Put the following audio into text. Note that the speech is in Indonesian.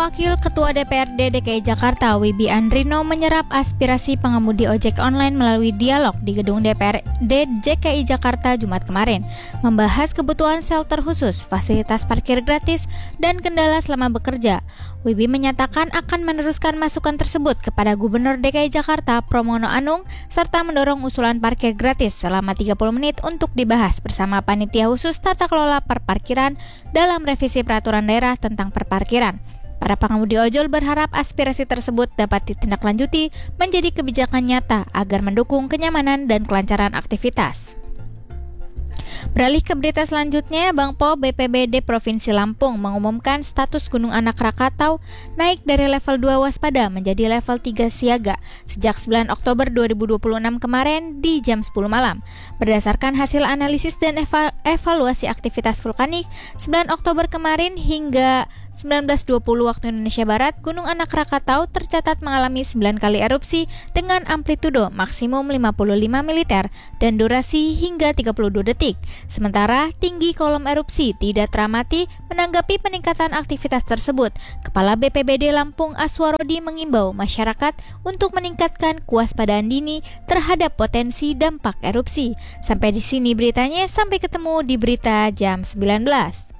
Wakil Ketua DPRD DKI Jakarta Wibi Andrino menyerap aspirasi pengemudi ojek online melalui dialog di gedung DPRD DKI Jakarta Jumat kemarin, membahas kebutuhan shelter khusus, fasilitas parkir gratis, dan kendala selama bekerja. Wibi menyatakan akan meneruskan masukan tersebut kepada Gubernur DKI Jakarta Pramono Anung serta mendorong usulan parkir gratis selama 30 menit untuk dibahas bersama Panitia Khusus Tata Kelola Perparkiran dalam revisi peraturan daerah tentang perparkiran. Para pengemudi ojol berharap aspirasi tersebut dapat ditindaklanjuti menjadi kebijakan nyata agar mendukung kenyamanan dan kelancaran aktivitas. Beralih ke berita selanjutnya, Bangpo BPBD Provinsi Lampung mengumumkan status Gunung Anak Rakatau naik dari level 2 waspada menjadi level 3 siaga sejak 9 Oktober 2026 kemarin di jam 10 malam. Berdasarkan hasil analisis dan evaluasi aktivitas vulkanik 9 Oktober kemarin hingga 19.20 waktu Indonesia Barat, Gunung Anak Rakatau tercatat mengalami 9 kali erupsi dengan amplitudo maksimum 55 militer dan durasi hingga 32 detik. Sementara tinggi kolom erupsi tidak teramati. Menanggapi peningkatan aktivitas tersebut, Kepala BPBD Lampung Aswarodi mengimbau masyarakat untuk meningkatkan kewaspadaan dini terhadap potensi dampak erupsi. Sampai di sini beritanya, sampai ketemu di berita jam 19.